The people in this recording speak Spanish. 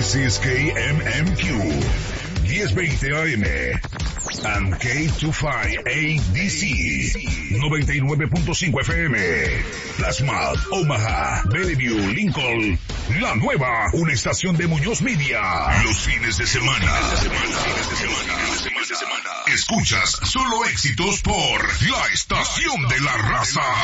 This is KMMQ 1020 AM and K25ADC 99.5 FM. Plasma, Omaha, Bellevue, Lincoln. La nueva, una estación de Muñoz Media. Los fines de semana. Escuchas solo éxitos por la estación de la raza.